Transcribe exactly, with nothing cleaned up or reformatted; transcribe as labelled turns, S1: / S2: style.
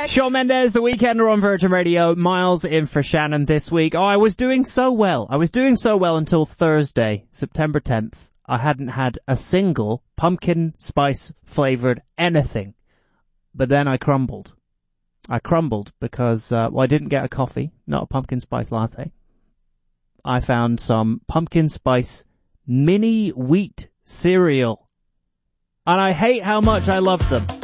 S1: Shawn Mendes, The Weekender on Virgin Radio. Miles in for Shannon this week. Oh, I was doing so well. I was doing so well until Thursday, September tenth. I hadn't had a single pumpkin spice flavored anything. But then I crumbled. I crumbled because, uh, well, I didn't get a coffee, not a pumpkin spice latte. I found some pumpkin spice mini wheat cereal. And I hate how much I love them.